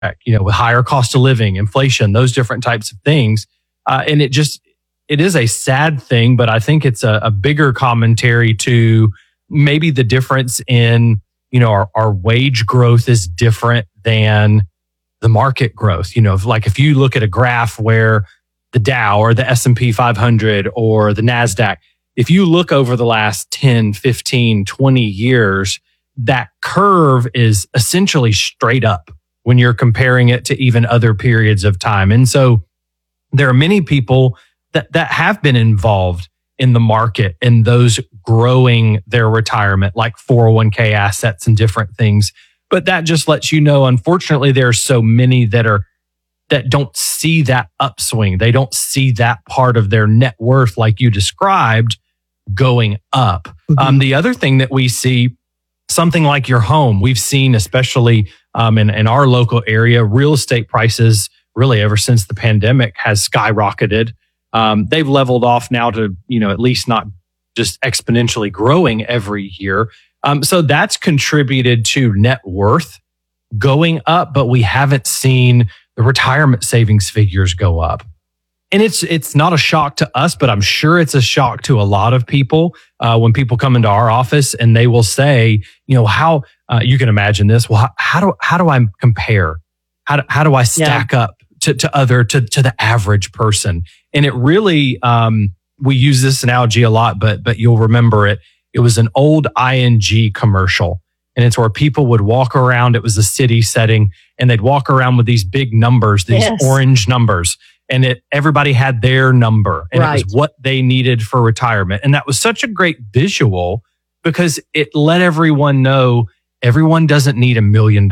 with higher cost of living, inflation, those different types of things. And it is a sad thing, but I think it's a bigger commentary to maybe the difference in, our wage growth is different than the market growth. Like if you look at a graph where the Dow or the S&P 500 or the NASDAQ, if you look over the last 10, 15, 20 years, that curve is essentially straight up when you're comparing it to even other periods of time. And so there are many people that have been involved in the market and those growing their retirement, like 401k assets and different things. But that just lets you know, unfortunately, there are so many that don't see that upswing. They don't see that part of their net worth, like you described, going up. Mm-hmm. The other thing that we see, something like your home, we've seen, especially in our local area, real estate prices really ever since the pandemic has skyrocketed. They've leveled off now to, at least not just exponentially growing every year. So that's contributed to net worth going up, but we haven't seen the retirement savings figures go up. And it's not a shock to us, but I'm sure it's a shock to a lot of people when people come into our office and they will say, how you can imagine this. Well, how do I compare? How do I stack up to the average person? And it really, we use this analogy a lot, but you'll remember it. It was an old ING commercial. And it's where people would walk around. It was a city setting and they'd walk around with these big numbers, these orange numbers. And everybody had their number and it was what they needed for retirement. And that was such a great visual because it let everyone know everyone doesn't need $1 million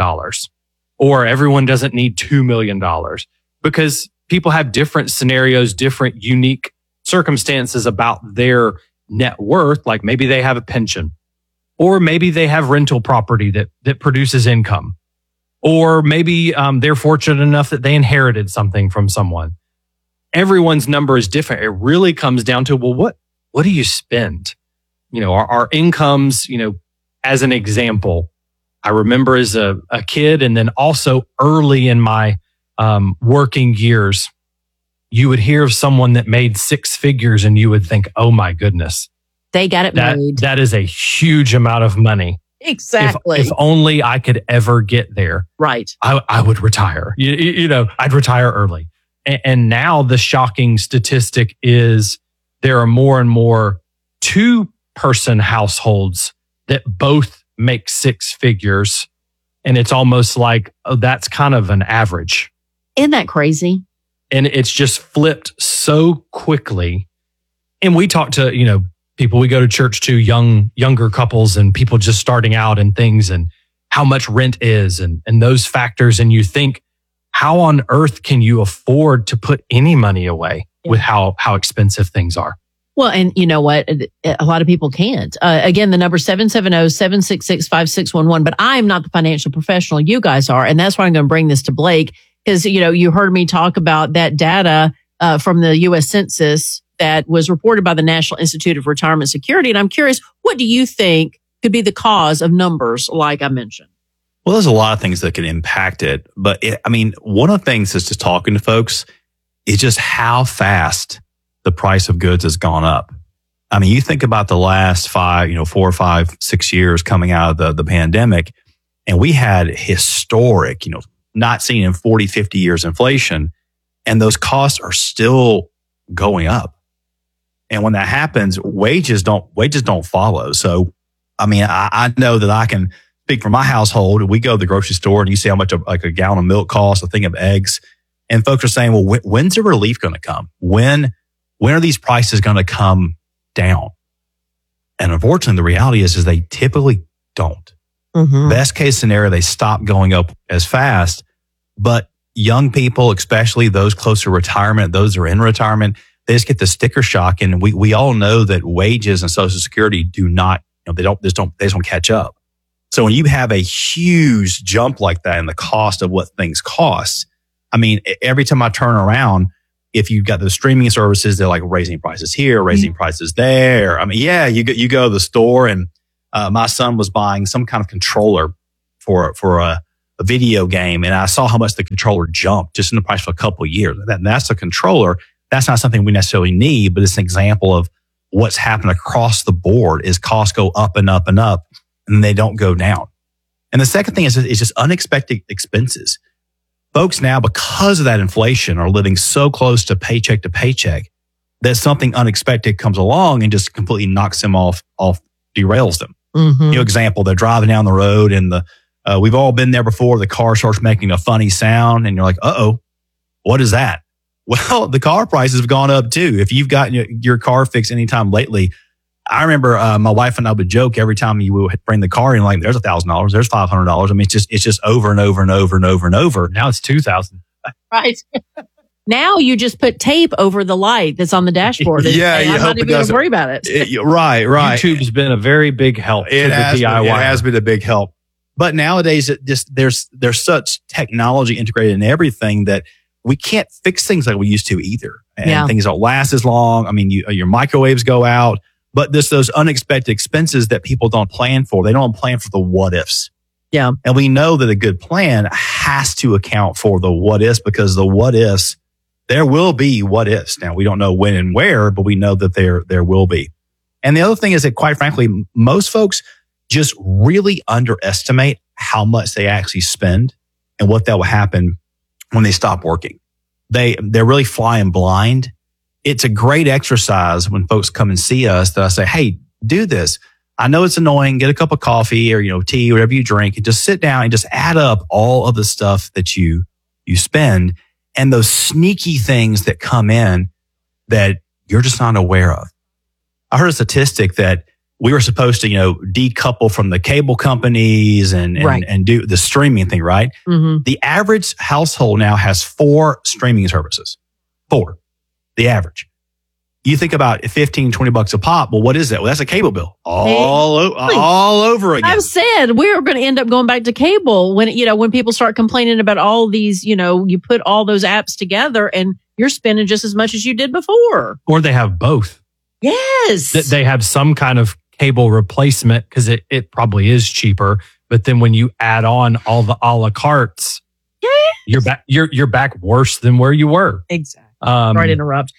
or everyone doesn't need $2 million because people have different scenarios, different unique circumstances about their net worth. Like maybe they have a pension or maybe they have rental property that produces income, or maybe they're fortunate enough that they inherited something from someone. Everyone's number is different. It really comes down to, well, what do you spend? Our incomes, as an example, I remember as a kid and then also early in my working years, you would hear of someone that made six figures and you would think, oh my goodness. They got it made. That is a huge amount of money. Exactly. If only I could ever get there. Right. I would retire. I'd retire early. And now the shocking statistic is there are more and more 2-person households that both make six figures. And it's almost like, that's kind of an average. Isn't that crazy? And it's just flipped so quickly. And we talk to, people we go to church to, younger couples and people just starting out and things and how much rent is and those factors. And you think, how on earth can you afford to put any money away with how expensive things are? Well, and you know what? A lot of people can't. Again, the number 770-766-5611. But I'm not the financial professional. You guys are. And that's why I'm going to bring this to Blake. Because, you heard me talk about that data from the U.S. Census that was reported by the National Institute of Retirement Security. And I'm curious, what do you think could be the cause of numbers like I mentioned? Well, there's a lot of things that can impact it. But one of the things is just talking to folks is just how fast the price of goods has gone up. You think about the last 4 or 5, 6 years coming out of the pandemic, and we had historic, not seen in 40, 50 years inflation, and those costs are still going up. And when that happens, wages don't follow. So, I know that I can speak for my household. We go to the grocery store and you see how much a gallon of milk costs, a thing of eggs. And folks are saying, well, when's the relief going to come? When are these prices going to come down? And unfortunately, the reality is they typically don't. Mm-hmm. Best case scenario, they stop going up as fast. But young people, especially those close to retirement, those who are in retirement, they just get the sticker shock. And we all know that wages and Social Security do not, they don't catch up. So when you have a huge jump like that in the cost of what things cost, every time I turn around, if you've got the streaming services, they're like raising prices here, raising prices there. You go to the store and my son was buying some kind of controller for a a video game and I saw how much the controller jumped just in the price for a couple of years. That's a controller. That's not something we necessarily need, but it's an example of what's happened across the board is costs go up and up and up and they don't go down. And the second thing is just unexpected expenses. Folks now, because of that inflation, are living so close to paycheck that something unexpected comes along and just completely knocks them off, derails them. Mm-hmm. Example, they're driving down the road and we've all been there before. The car starts making a funny sound and you're like, uh-oh, what is that? Well, the car prices have gone up too. If you've gotten your car fixed anytime lately, I remember my wife and I would joke every time you would bring the car in, like, there's $1,000, there's $500. I mean, it's just over and over and over and over and over. Now it's 2,000. Right. Now you just put tape over the light that's on the dashboard. I'm not even going to worry about it. Right. YouTube's been a very big help to the DIY. It has been a big help. But nowadays, there's such technology integrated in everything that we can't fix things like we used to either. And things don't last as long. I mean, your microwaves go out, but there's those unexpected expenses that people don't plan for. They don't plan for the what ifs. Yeah. And we know that a good plan has to account for the what ifs, because the what ifs, there will be what ifs. Now, we don't know when and where, but we know that there will be. And the other thing is that, quite frankly, most folks just really underestimate how much they actually spend and what that will happen when they stop working. They're really flying blind. It's a great exercise when folks come and see us that I say, hey, do this. I know it's annoying. Get a cup of coffee or, tea, whatever you drink, and just sit down and just add up all of the stuff that you spend and those sneaky things that come in that you're just not aware of. I heard a statistic that we were supposed to, decouple from the cable companies and do the streaming thing, right? Mm-hmm. The average household now has 4 streaming services. 4. The average. You think about $15-$20 a pop. Well, what is that? Well, that's a cable bill all over again. I've said we're going to end up going back to cable when people start complaining about all these, you put all those apps together and you're spending just as much as you did before. Or they have both. Yes. They have some kind of cable replacement because it probably is cheaper. But then when you add on all the a la cartes, you're back worse than where you were. Exactly. Sorry to interrupt.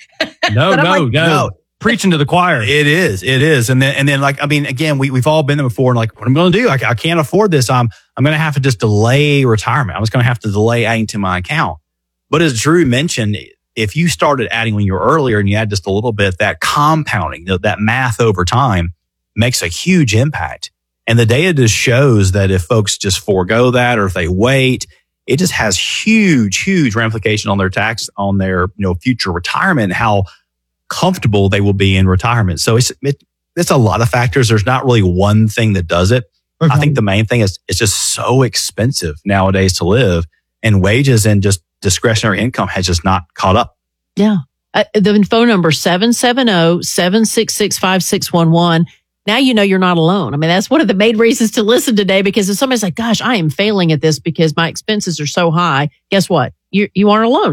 No. Preaching to the choir. It is. And then again, we've all been there before and like, what am I going to do? I can't afford this. I'm going to have to just delay retirement. I'm just going to have to delay adding to my account. But as Drew mentioned, if you started adding when you were earlier and you add just a little bit, that compounding, that math over time makes a huge impact. And the data just shows that if folks just forego that, or if they wait, it just has huge ramification on their tax, on their future retirement, and how comfortable they will be in retirement. So it's a lot of factors. There's not really one thing that does it. Mm-hmm. I think the main thing is it's just so expensive nowadays to live, and wages and just discretionary income has just not caught up. Yeah. The phone number 770-766-5611. Now you're not alone. I mean, that's one of the main reasons to listen today, because if somebody's like, gosh, I am failing at this because my expenses are so high, guess what? You aren't alone.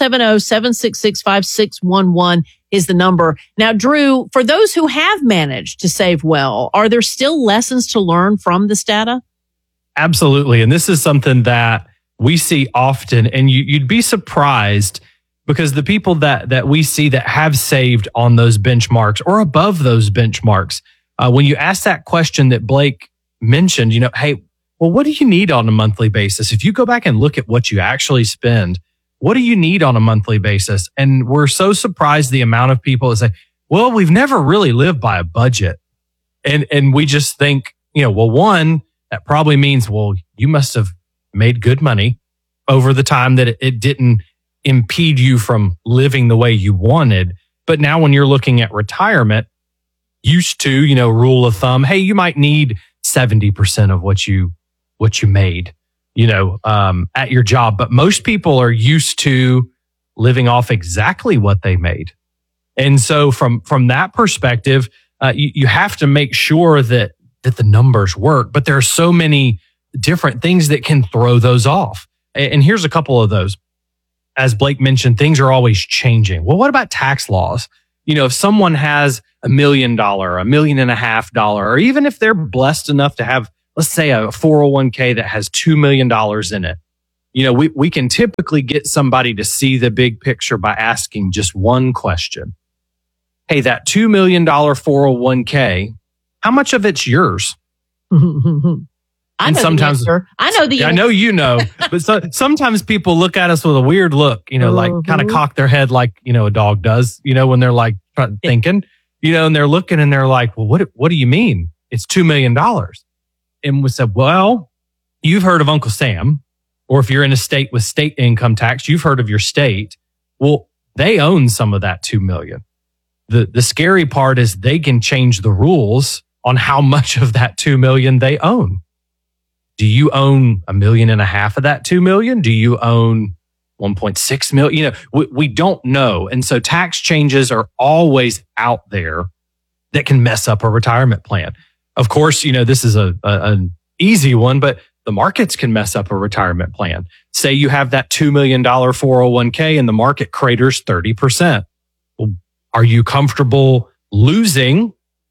770-766-5611 is the number. Now, Drew, for those who have managed to save well, are there still lessons to learn from this data? Absolutely. And this is something that we see often, and you'd be surprised, because the people that we see that have saved on those benchmarks or above those benchmarks, when you ask that question that Blake mentioned, hey, well, what do you need on a monthly basis? If you go back and look at what you actually spend, what do you need on a monthly basis? And we're so surprised the amount of people that say, well, we've never really lived by a budget. And we just think, well, one, that probably means, well, you must have made good money over the time that it didn't impede you from living the way you wanted. But now when you're looking at retirement, used to, rule of thumb, hey, you might need 70% of what you made, at your job. But most people are used to living off exactly what they made. And so from that perspective, you have to make sure that the numbers work. But there are so many different things that can throw those off. And here's a couple of those. As Blake mentioned, things are always changing. Well, what about tax laws? If someone has $1 million, $1.5 million, or even if they're blessed enough to have let's say a 401k that has $2 million in it. You know, we can typically get somebody to see the big picture by asking just one question. Hey, that $2 million 401k, how much of it's yours? I know the answer. I know you know, but sometimes people look at us with a weird look, you know, like kind of cock their head like, you know, a dog does, you know, when they're like thinking, you know, and they're looking and they're like, well, what do you mean? It's $2 million. And we said, well, you've heard of Uncle Sam, or if you're in a state with state income tax, you've heard of your state. Well, they own some of that 2 million. The scary part is they can change the rules on how much of that 2 million they own. Do you own $1.5 million of that 2 million? Do you own 1.6 million? You know, we don't know. And so tax changes are always out there that can mess up a retirement plan. Of course, you know, this is an easy one, but the markets can mess up a retirement plan. Say you have that $2 million 401k and the market craters 30%. Well, are you comfortable losing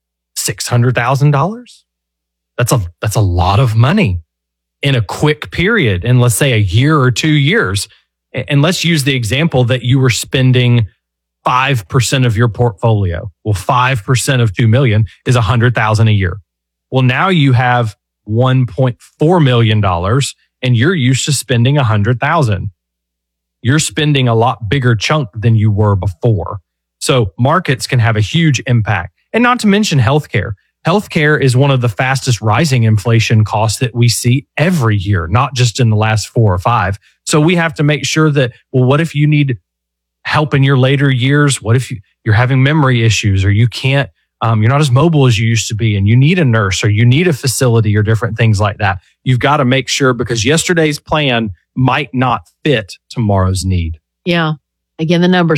$600,000? That's a lot of money in a quick period, in let's say a year or 2 years. And let's use the example that you were spending 5% of your portfolio. Well, 5% of 2 million is $100,000 a year. Well, now you have $1.4 million and you're used to spending $100,000. You're spending a lot bigger chunk than you were before. So markets can have a huge impact. And not to mention healthcare. Healthcare is one of the fastest rising inflation costs that we see every year, not just in the last 4 or 5. So we have to make sure that, well, what if you need help in your later years? What if you're having memory issues, or you can't, you're not as mobile as you used to be, and you need a nurse or you need a facility or different things like that? You've got to make sure, because yesterday's plan might not fit tomorrow's need. Yeah. Again, the number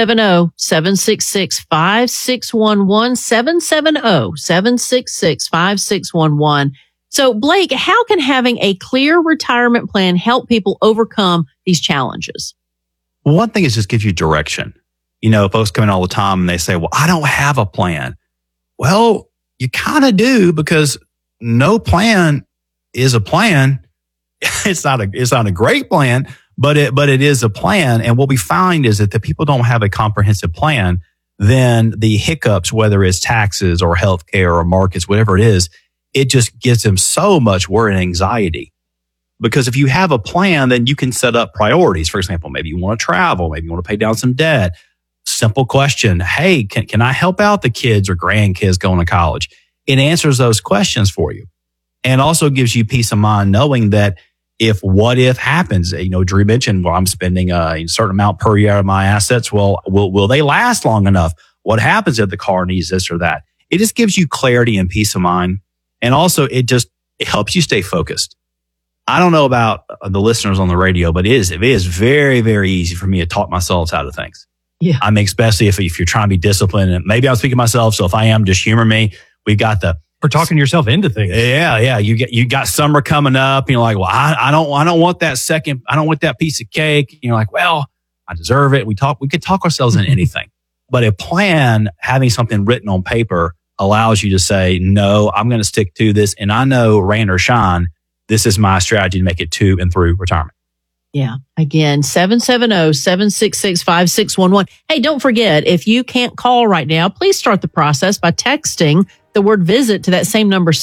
770-766-5611, 770-766-5611. So Blake, how can having a clear retirement plan help people overcome these challenges? Well, one thing is just give you direction. You know, folks come in all the time and they say, well, I don't have a plan. Well, you kind of do, because no plan is a plan. It's not a great plan, but it is a plan. And what we find is that the people don't have a comprehensive plan, then the hiccups, whether it's taxes or healthcare or markets, whatever it is, it just gives them so much worry and anxiety. Because if you have a plan, then you can set up priorities. For example, maybe you want to travel, maybe you want to pay down some debt. Simple question. Hey, can I help out the kids or grandkids going to college? It answers those questions for you. And also gives you peace of mind knowing that what if happens, you know, Drew mentioned, well, I'm spending a certain amount per year of my assets. Well, will they last long enough? What happens if the car needs this or that? It just gives you clarity and peace of mind. And also it helps you stay focused. I don't know about the listeners on the radio, but it is very, very easy for me to talk myself out of things. Yeah. I mean, especially if you're trying to be disciplined, and maybe I'm speaking to myself. So if I am, just humor me. We got or talking yourself into things. Yeah. You got summer coming up. And you're like, well, I don't want that I don't want that piece of cake. And you're like, well, I deserve it. We could talk ourselves into anything, but a plan, having something written on paper, allows you to say, no, I'm going to stick to this. And I know, rain or shine, this is my strategy to make it to and through retirement. Yeah. Again, 770-766-5611. Hey, don't forget, if you can't call right now, please start the process by texting the word visit to that same number,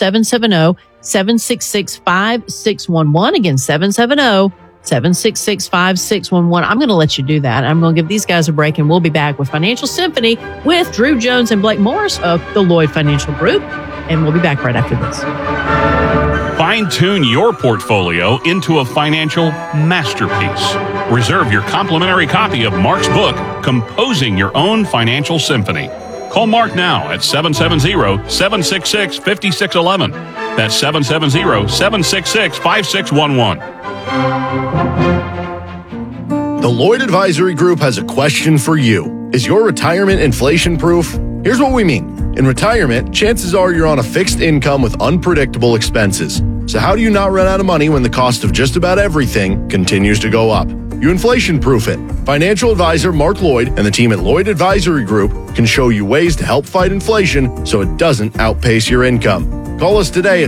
770-766-5611. Again, 770-766-5611. I'm going to let you do that. I'm going to give these guys a break, and we'll be back with Financial Symphony with Drew Jones and Blake Morris of the Lloyd Financial Group. And we'll be back right after this. Fine-tune your portfolio into a financial masterpiece. Reserve your complimentary copy of Mark's book, Composing Your Own Financial Symphony. Call Mark now at 770-766-5611. That's 770-766-5611. The Lloyd Advisory Group has a question for you. Is your retirement inflation-proof? Here's what we mean. In retirement, chances are you're on a fixed income with unpredictable expenses. So how do you not run out of money when the cost of just about everything continues to go up? You inflation-proof it. Financial advisor Mark Lloyd and the team at Lloyd Advisory Group can show you ways to help fight inflation so it doesn't outpace your income. Call us today at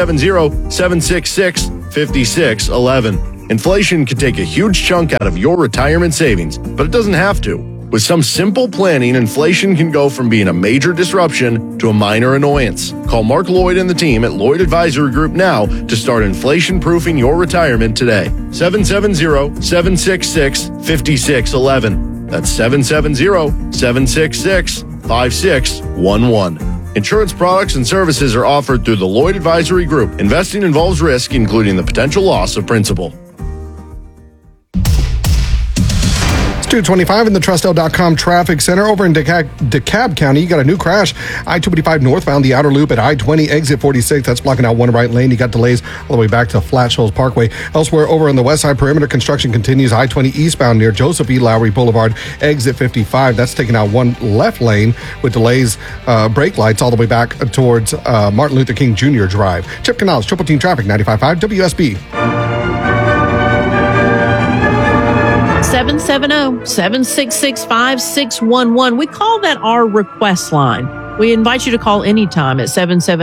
770-766-5611. Inflation can take a huge chunk out of your retirement savings, but it doesn't have to. With some simple planning, inflation can go from being a major disruption to a minor annoyance. Call Mark Lloyd and the team at Lloyd Advisory Group now to start inflation-proofing your retirement today. 770-766-5611. That's 770-766-5611. Insurance products and services are offered through the Lloyd Advisory Group. Investing involves risk, including the potential loss of principal. 225 in the Trustel.com traffic center over in DeKalb County. You got a new crash. I-285 northbound, the outer loop at I-20, exit 46. That's blocking out one right lane. You got delays all the way back to Flat Shoals Parkway. Elsewhere over on the west side perimeter, construction continues. I-20 eastbound near Joseph E. Lowry Boulevard, exit 55. That's taking out one left lane with delays, brake lights all the way back towards Martin Luther King Jr. Drive. Chip Canals, Triple Team Traffic, 95.5 WSB. 770-766-5611. We call that our request line. We invite you to call anytime at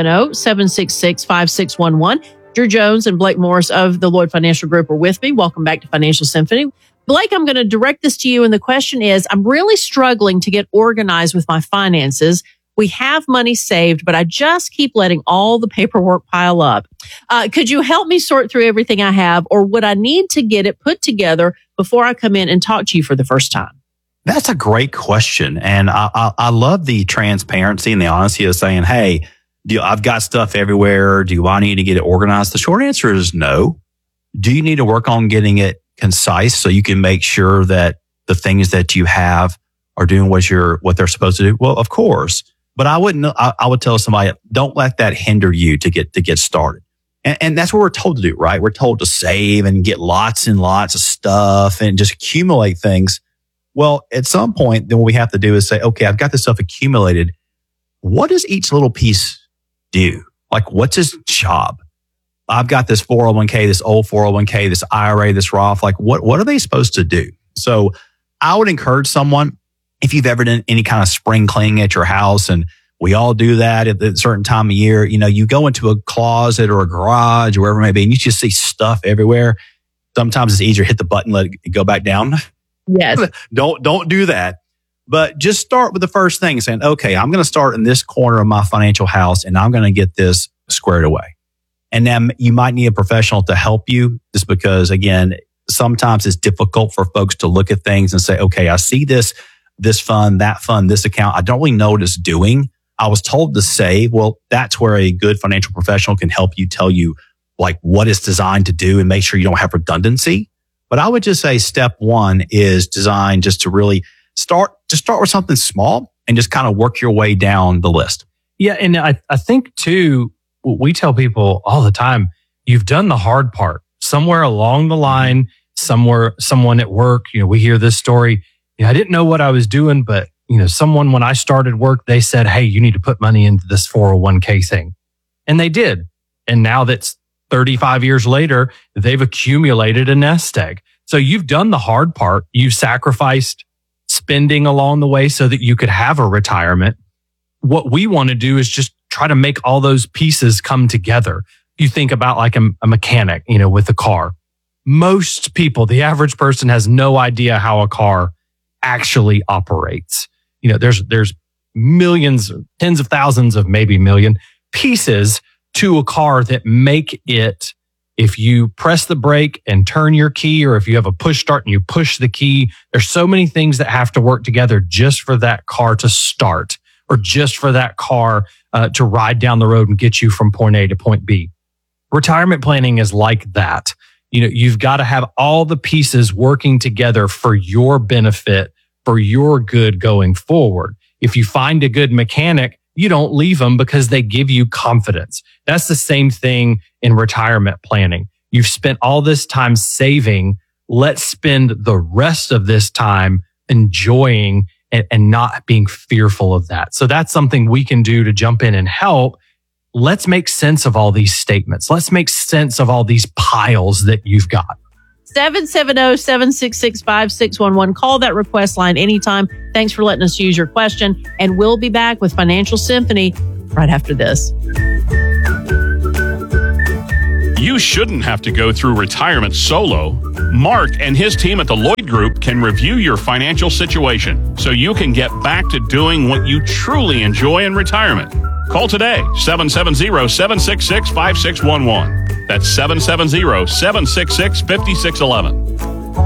770-766-5611. Drew Jones and Blake Morris of the Lloyd Financial Group are with me. Welcome back to Financial Symphony. Blake, I'm going to direct this to you. And the question is, I'm really struggling to get organized with my finances. We have money saved, but I just keep letting all the paperwork pile up. Could you help me sort through everything I have, or would I need to get it put together before I come in and talk to you for the first time? That's a great question. And I love the transparency and the honesty of saying, hey, I've got stuff everywhere. Do I need to get it organized? The short answer is no. Do you need to work on getting it concise so you can make sure that the things that you have are doing what they're supposed to do? Well, of course. But I would tell somebody, don't let that hinder you to get started. And that's what we're told to do, right? We're told to save and get lots and lots of stuff and just accumulate things. Well, at some point, then what we have to do is say, okay, I've got this stuff accumulated. What does each little piece do? Like, what's its job? I've got this 401k, this old 401k, this IRA, this Roth. Like, what are they supposed to do? So I would encourage someone, if you've ever done any kind of spring cleaning at your house, and we all do that at a certain time of year, you go into a closet or a garage or wherever it may be, and you just see stuff everywhere. Sometimes it's easier to hit the button, let it go back down. Yes. Don't do that. But just start with the first thing, saying, okay, I'm going to start in this corner of my financial house and I'm going to get this squared away. And then you might need a professional to help you, just because, again, sometimes it's difficult for folks to look at things and say, okay, I see this fund, that fund, this account. I don't really know what it's doing. I was told to save. Well, that's where a good financial professional can help you, tell you like what it's designed to do and make sure you don't have redundancy. But I would just say step one is designed just to really start with something small and just kind of work your way down the list. Yeah. And I think too, we tell people all the time, you've done the hard part. Somewhere along the line, someone at work, we hear this story. I didn't know what I was doing, but someone, when I started work, they said, hey, you need to put money into this 401k thing. And they did. And now that's 35 years later, they've accumulated a nest egg. So you've done the hard part. You've sacrificed spending along the way so that you could have a retirement. What we want to do is just try to make all those pieces come together. You think about like a mechanic, with a car. Most people, the average person, has no idea how a car actually operates. There's millions, tens of thousands of maybe million pieces to a car that make it, if you press the brake and turn your key, or if you have a push start and you push the key, there's so many things that have to work together just for that car to start, or just for that car to ride down the road and get you from point A to point B. Retirement planning is like that. You've got to have all the pieces working together for your benefit, for your good going forward. If you find a good mechanic, you don't leave them because they give you confidence. That's the same thing in retirement planning. You've spent all this time saving. Let's spend the rest of this time enjoying and not being fearful of that. So that's something we can do to jump in and help. Let's make sense of all these statements. Let's make sense of all these piles that you've got. 770-766-5611. Call that request line anytime. Thanks for letting us use your question. And we'll be back with Financial Symphony right after this. You shouldn't have to go through retirement solo. Mark and his team at the Lloyd Group can review your financial situation so you can get back to doing what you truly enjoy in retirement. Call today, 770-766-5611. That's 770-766-5611.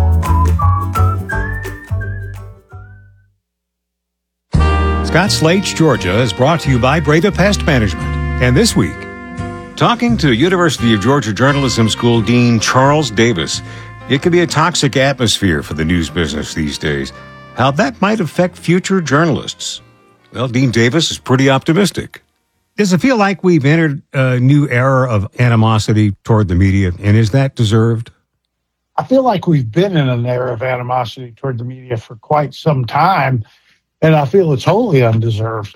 Scott Slate's Georgia is brought to you by Breda Pest Management. And this week, talking to University of Georgia Journalism School Dean Charles Davis, it could be a toxic atmosphere for the news business these days. How that might affect future journalists. Well, Dean Davis is pretty optimistic. Does it feel like we've entered a new era of animosity toward the media, and is that deserved? I feel like we've been in an era of animosity toward the media for quite some time, and I feel it's wholly undeserved.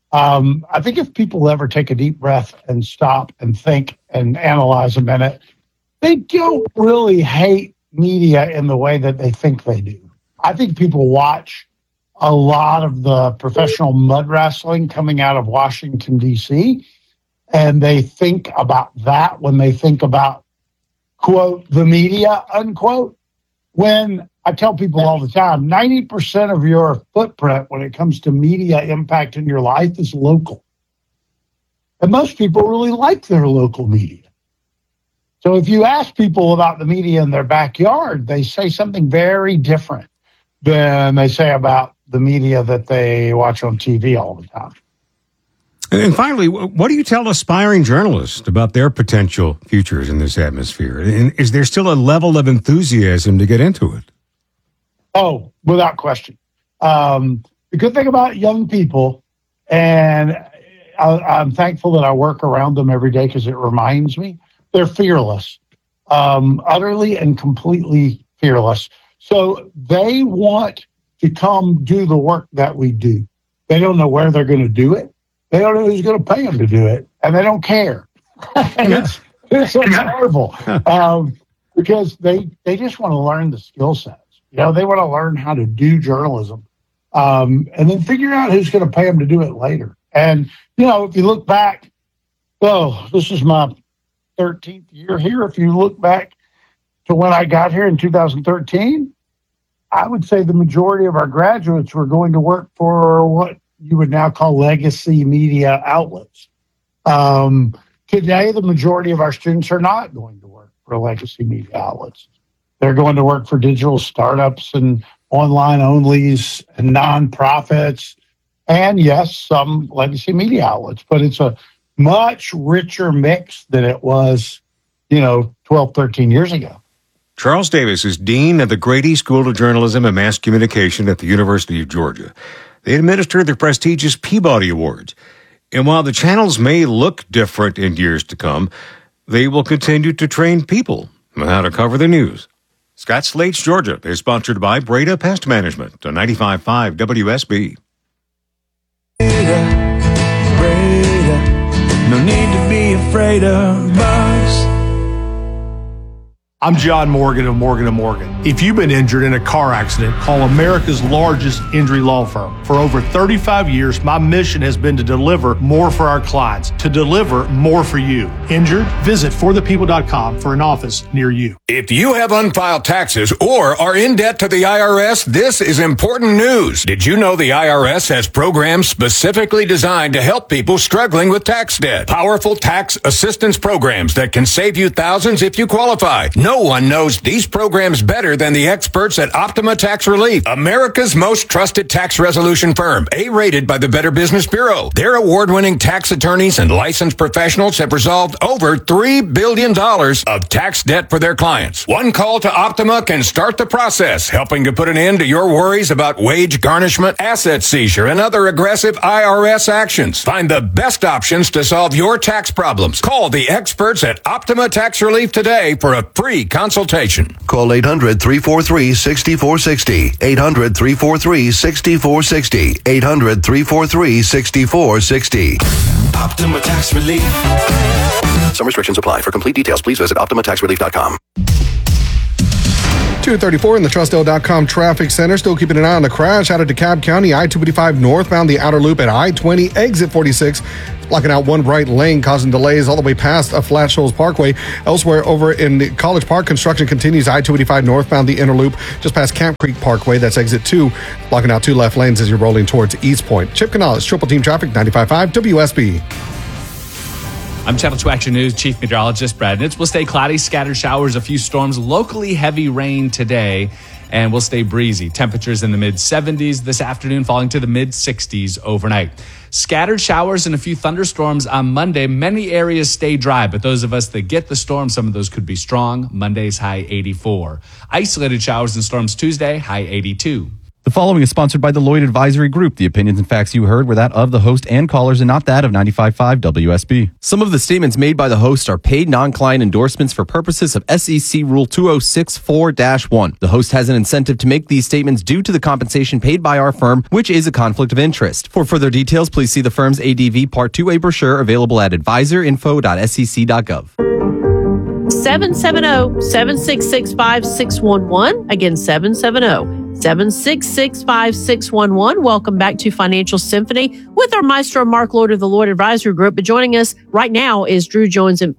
I think if people ever take a deep breath and stop and think and analyze a minute, they don't really hate media in the way that they think they do. I think people watch a lot of the professional mud wrestling coming out of Washington, D.C., and they think about that when they think about, quote, the media, unquote. When I tell people all the time, 90% of your footprint when it comes to media impact in your life is local. And most people really like their local media. So if you ask people about the media in their backyard, they say something very different than they say about the media that they watch on TV all the time. And finally, what do you tell aspiring journalists about their potential futures in this atmosphere? And is there still a level of enthusiasm to get into it? Oh, without question. The good thing about young people, and I'm thankful that I work around them every day because it reminds me, they're fearless, utterly and completely fearless. So they want to come do the work that we do. They don't know where they're going to do it. They don't know who's going to pay them to do it, and they don't care. It's horrible because they just want to learn the skill sets. You know, they want to learn how to do journalism and then figure out who's going to pay them to do it later. And, you know, if you look back, this is my 13th year here. If you look back to when I got here in 2013, I would say the majority of our graduates were going to work for what you would now call legacy media outlets. Today, the majority of our students are not going to work for legacy media outlets. They're going to work for digital startups and online onlys and nonprofits, and yes, some legacy media outlets. But it's a much richer mix than it was, 12, 13 years ago. Charles Davis is Dean of the Grady School of Journalism and Mass Communication at the University of Georgia. They administer the prestigious Peabody Awards. And while the channels may look different in years to come, they will continue to train people on how to cover the news. Scott Slate's Georgia is sponsored by Breda Pest Management on 95.5 WSB. Breda, no need to be afraid of bugs. I'm John Morgan of Morgan & Morgan. If you've been injured in a car accident, call America's largest injury law firm. For over 35 years, my mission has been to deliver more for our clients, to deliver more for you. Injured? Visit forthepeople.com for an office near you. If you have unfiled taxes or are in debt to the IRS, this is important news. Did you know the IRS has programs specifically designed to help people struggling with tax debt? Powerful tax assistance programs that can save you thousands if you qualify. No one knows these programs better than the experts at Optima Tax Relief, America's most trusted tax resolution firm, A-rated by the Better Business Bureau. Their award-winning tax attorneys and licensed professionals have resolved over $3 billion of tax debt for their clients. One call to Optima can start the process, helping to put an end to your worries about wage garnishment, asset seizure, and other aggressive IRS actions. Find the best options to solve your tax problems. Call the experts at Optima Tax Relief today for a free consultation. Call 800-343-6460. 800-343-6460. 800-343-6460. Optima Tax Relief. Some restrictions apply. For complete details, please visit OptimaTaxRelief.com. 234 in the Trustdale.com traffic center. Still keeping an eye on the crash out of DeKalb County. I-285 northbound the outer loop at I-20 exit 46. Blocking out one right lane, causing delays all the way past Flat Shoals Parkway. Elsewhere over in the College Park, construction continues. I-285 northbound the inner loop just past Camp Creek Parkway. That's exit 2. Blocking out 2 left lanes as you're rolling towards East Point. Chip Canales, Triple Team Traffic, 95.5 WSB. I'm Channel 2 Action News Chief Meteorologist Brad Nitz. We'll stay cloudy, scattered showers, a few storms, locally heavy rain today, and we'll stay breezy. Temperatures in the mid-70s this afternoon, falling to the mid-60s overnight. Scattered showers and a few thunderstorms on Monday. Many areas stay dry, but those of us that get the storm, some of those could be strong. Monday's high 84. Isolated showers and storms Tuesday, high 82. The following is sponsored by the Lloyd Advisory Group. The opinions and facts you heard were that of the host and callers and not that of 95.5 WSB. Some of the statements made by the host are paid non-client endorsements for purposes of SEC Rule 2064-1. The host has an incentive to make these statements due to the compensation paid by our firm, which is a conflict of interest. For further details, please see the firm's ADV Part 2A brochure available at advisorinfo.sec.gov. 770-766-5611. Again, 770-766-5611. Welcome back to Financial Symphony with our maestro, Mark Lloyd of the Lloyd Advisory Group. But joining us right now is Drew Jones and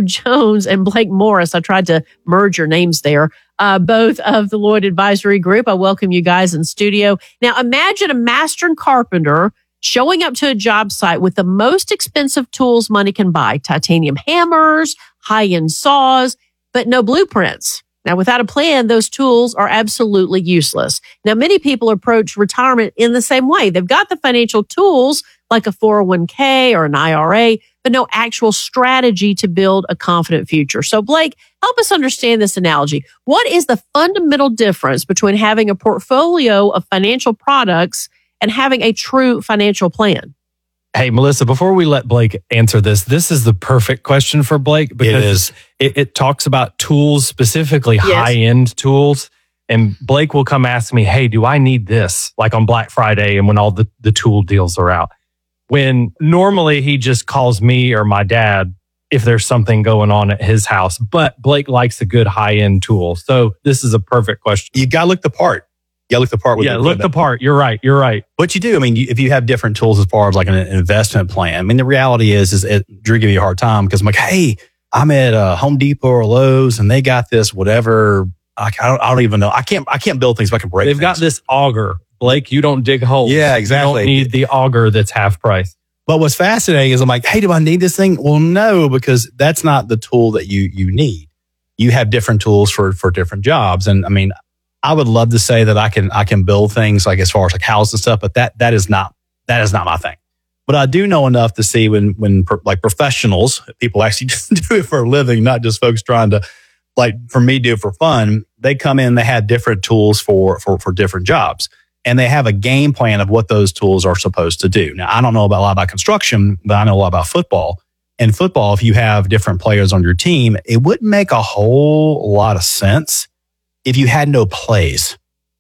Blake Morris. I tried to merge your names there. Both of the Lloyd Advisory Group. I welcome you guys in studio. Now, imagine a master and carpenter showing up to a job site with the most expensive tools money can buy. Titanium hammers, high-end saws, but no blueprints. Now, without a plan, those tools are absolutely useless. Now, many people approach retirement in the same way. They've got the financial tools like a 401k or an IRA, but no actual strategy to build a confident future. So, Blake, help us understand this analogy. What is the fundamental difference between having a portfolio of financial products and having a true financial plan? Hey, Melissa, before we let Blake answer this is the perfect question for Blake because it talks about tools, specifically high-end tools. And Blake will come ask me, hey, do I need this? Like on Black Friday and when all the tool deals are out. When normally he just calls me or my dad if there's something going on at his house. But Blake likes a good high-end tool. So this is a perfect question. You got to look the part. You look the part. Look the part. You're right. But you do. I mean, if you have different tools as far as like an investment plan, I mean, the reality is Drew give you a hard time because I'm like, hey, I'm at Home Depot or Lowe's and they got this whatever. I don't even know. I can't build things if I can break. They've got this auger. Blake, you don't dig holes. Yeah, exactly. You don't need the auger that's half price. But what's fascinating is I'm like, hey, do I need this thing? Well, no, because that's not the tool that you need. You have different tools for different jobs. And I mean, I would love to say that I can build things like as far as like houses and stuff, but that is not my thing. But I do know enough to see when like professionals, people actually do it for a living, not just folks trying to like for me do it for fun. They come in, they have different tools for different jobs, and they have a game plan of what those tools are supposed to do. Now, I don't know a lot about construction, but I know a lot about football. In football, if you have different players on your team, it wouldn't make a whole lot of sense if you had no plays.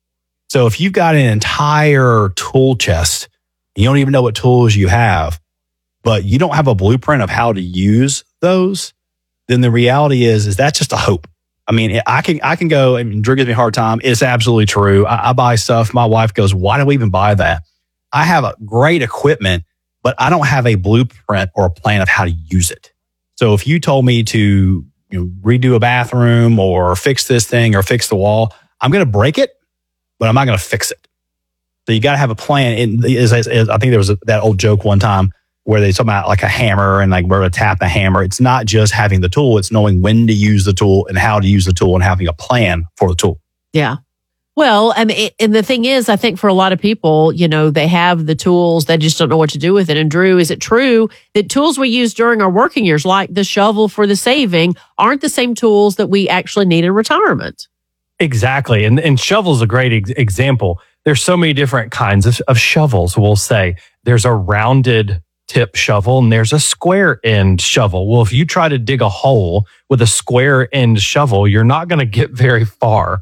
So if you've got an entire tool chest, you don't even know what tools you have, but you don't have a blueprint of how to use those, then the reality is that's just a hope. I mean, I can go, I mean, Drew gives me a hard time. It's absolutely true. I buy stuff. My wife goes, why do we even buy that? I have a great equipment, but I don't have a blueprint or a plan of how to use it. So if you told me to redo a bathroom or fix this thing or fix the wall, I'm going to break it, but I'm not going to fix it. So you got to have a plan. I think there was that old joke one time where they talk about like a hammer and like where to tap a hammer. It's not just having the tool. It's knowing when to use the tool and how to use the tool and having a plan for the tool. Yeah. Well, I mean, and the thing is, I think for a lot of people, they have the tools, they just don't know what to do with it. And Drew, is it true that tools we use during our working years, like the shovel for the saving, aren't the same tools that we actually need in retirement? Exactly. And shovel's a great example. There's so many different kinds of shovels. We'll say there's a rounded tip shovel and there's a square end shovel. Well, if you try to dig a hole with a square end shovel, you're not going to get very far.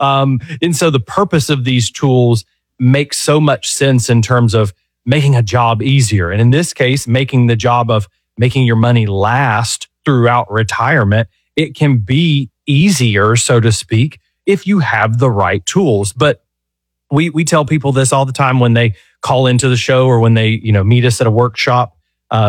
And so the purpose of these tools makes so much sense in terms of making a job easier. And in this case, making the job of making your money last throughout retirement, it can be easier, so to speak, if you have the right tools. But we tell people this all the time when they call into the show or when they, meet us at a workshop,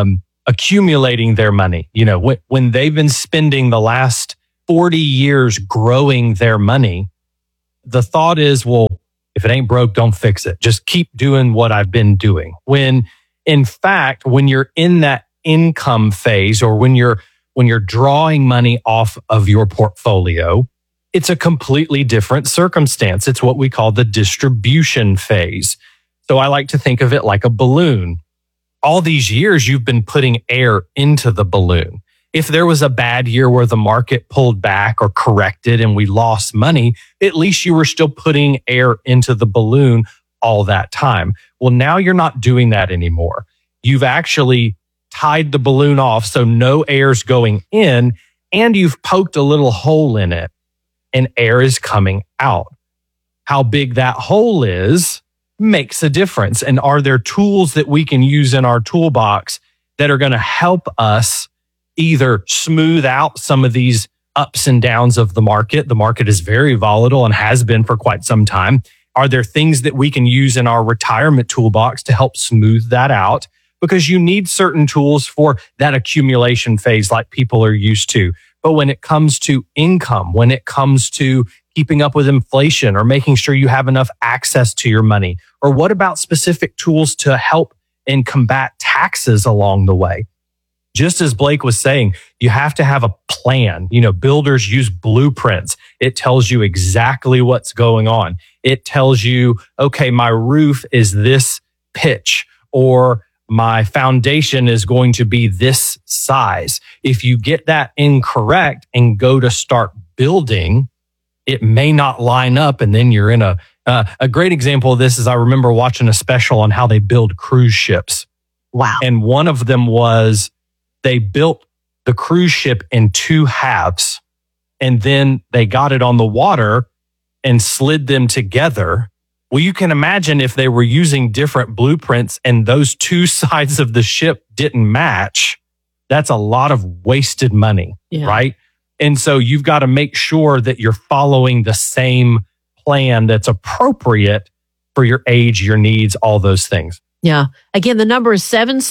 accumulating their money. When they've been spending the last 40 years growing their money, the thought is, well, if it ain't broke, don't fix it. Just keep doing what I've been doing. When in fact, when you're in that income phase or when you're drawing money off of your portfolio, it's a completely different circumstance. It's what we call the distribution phase. So I like to think of it like a balloon. All these years, you've been putting air into the balloon. If there was a bad year where the market pulled back or corrected and we lost money, at least you were still putting air into the balloon all that time. Well, now you're not doing that anymore. You've actually tied the balloon off so no air's going in, and you've poked a little hole in it and air is coming out. How big that hole is makes a difference. And are there tools that we can use in our toolbox that are going to help us either smooth out some of these ups and downs of the market? The market is very volatile and has been for quite some time. Are there things that we can use in our retirement toolbox to help smooth that out? Because you need certain tools for that accumulation phase like people are used to. But when it comes to income, when it comes to keeping up with inflation or making sure you have enough access to your money, or what about specific tools to help and combat taxes along the way? Just as Blake was saying, you have to have a plan. Builders use blueprints. It tells you exactly what's going on. It tells you, okay, my roof is this pitch, or my foundation is going to be this size. If you get that incorrect and go to start building, it may not line up. And then you're in a great example of this is I remember watching a special on how they build cruise ships. Wow. And one of them was they built the cruise ship in two halves, and then they got it on the water and slid them together. Well, you can imagine if they were using different blueprints and those two sides of the ship didn't match, that's a lot of wasted money, right? And so you've got to make sure that you're following the same plan that's appropriate for your age, your needs, all those things. Yeah. Again, the number is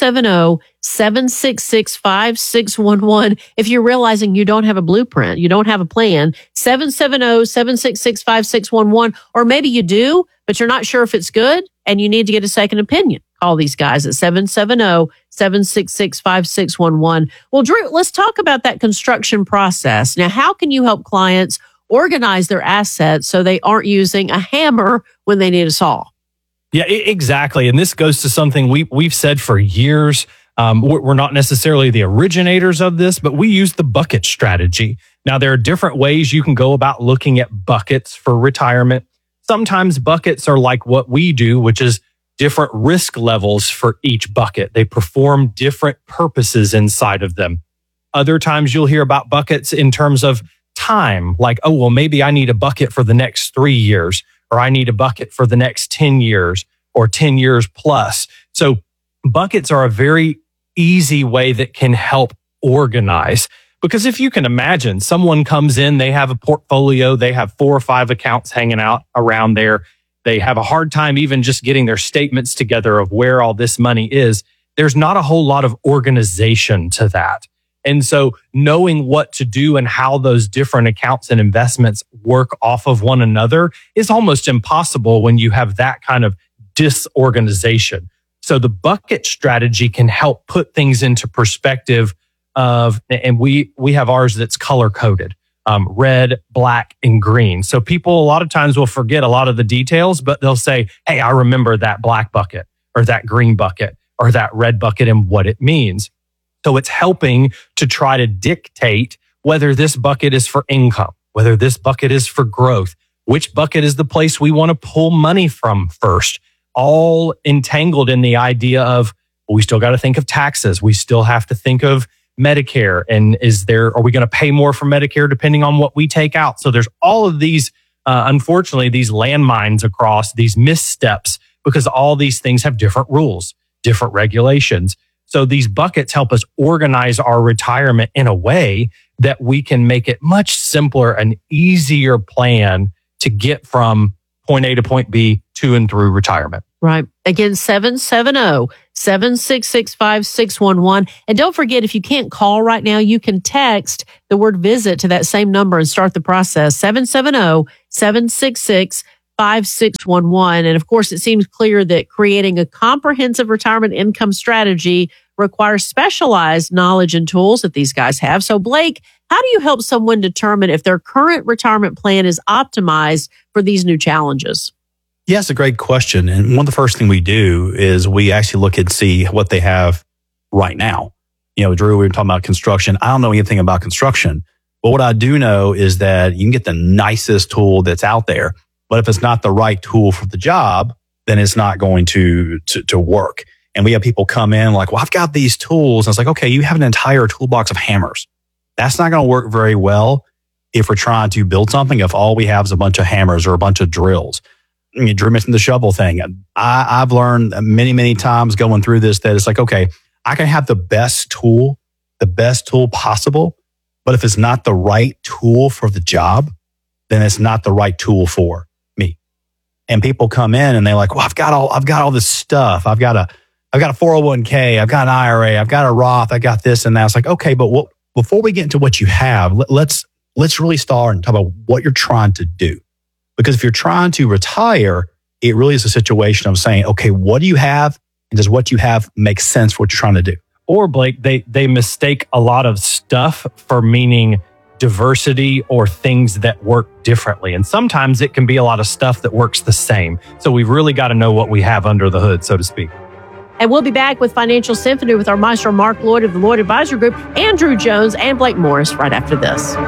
770-766-5611. If you're realizing you don't have a blueprint, you don't have a plan, 770-766-5611, or maybe you do, but you're not sure if it's good and you need to get a second opinion. Call these guys at 770-766-5611. Well, Drew, let's talk about that construction process. Now, how can you help clients organize their assets so they aren't using a hammer when they need a saw? Yeah, exactly. And this goes to something we've said for years. We're not necessarily the originators of this, but we use the bucket strategy. Now, there are different ways you can go about looking at buckets for retirement. Sometimes buckets are like what we do, which is different risk levels for each bucket. They perform different purposes inside of them. Other times you'll hear about buckets in terms of time, like, oh, well, maybe I need a bucket for the next 3 years, or I need a bucket for the next 10 years or 10 years plus. So buckets are a very easy way that can help organize. Because if you can imagine, someone comes in, they have a portfolio, they have 4 or 5 accounts hanging out around there. They have a hard time even just getting their statements together of where all this money is. There's not a whole lot of organization to that. And so knowing what to do and how those different accounts and investments work off of one another is almost impossible when you have that kind of disorganization. So the bucket strategy can help put things into perspective of, and we have ours that's color coded, red, black, and green. So people a lot of times will forget a lot of the details, but they'll say, hey, I remember that black bucket or that green bucket or that red bucket and what it means. So it's helping to try to dictate whether this bucket is for income, whether this bucket is for growth, which bucket is the place we want to pull money from first, all entangled in the idea of, well, we still got to think of taxes. We still have to think of Medicare. And are we going to pay more for Medicare depending on what we take out? So there's all of these, unfortunately, these landmines across these missteps because all these things have different rules, different regulations. So these buckets help us organize our retirement in a way that we can make it much simpler, an easier plan to get from point A to point B to and through retirement. Right. Again, 770-766-5611. And don't forget, if you can't call right now, you can text the word visit to that same number and start the process. 770-766-5611. And of course, it seems clear that creating a comprehensive retirement income strategy requires specialized knowledge and tools that these guys have. So Blake, how do you help someone determine if their current retirement plan is optimized for these new challenges? Yeah, it's a great question. And one of the first things we do is we actually look and see what they have right now. Drew, we were talking about construction. I don't know anything about construction, but what I do know is that you can get the nicest tool that's out there, but if it's not the right tool for the job, then it's not going to work. And we have people come in like, well, I've got these tools. And it's like, okay, you have an entire toolbox of hammers. That's not going to work very well if we're trying to build something, if all we have is a bunch of hammers or a bunch of drills. Drew mentioned the shovel thing. I've learned many, many times going through this that it's like, okay, I can have the best tool possible, but if it's not the right tool for the job, then it's not the right tool for me. And people come in and they're like, well, I've got all this stuff. I've got a 401k, I've got an IRA, I've got a Roth, I got this and that. It's like, okay, but before we get into what you have, let's really start and talk about what you're trying to do. Because if you're trying to retire, it really is a situation of saying, okay, what do you have? And does what you have make sense for what you're trying to do? Or Blake, they mistake a lot of stuff for meaning diversity or things that work differently. And sometimes it can be a lot of stuff that works the same. So we've really got to know what we have under the hood, so to speak. And we'll be back with Financial Symphony with our maestro, Mark Lloyd of the Lloyd Advisory Group, Andrew Jones and Blake Morris right after this.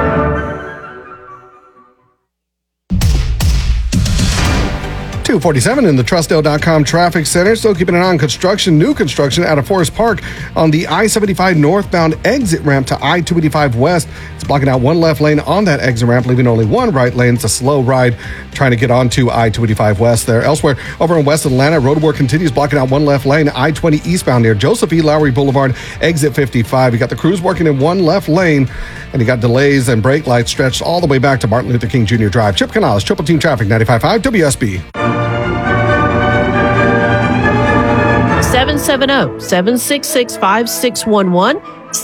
247 in the Trustdale.com traffic center. Still keeping an eye on construction, new construction out of Forest Park on the I-75 northbound exit ramp to I-285 west. It's blocking out one left lane on that exit ramp, leaving only one right lane. It's a slow ride trying to get onto I-285 west there. Elsewhere, over in West Atlanta, road work continues blocking out one left lane, I-20 eastbound near Joseph E. Lowry Boulevard, exit 55. You got the crews working in one left lane, and you got delays and brake lights stretched all the way back to Martin Luther King Jr. Drive. Chip Canales, Triple Team Traffic, 95.5 WSB. 770-766-5611.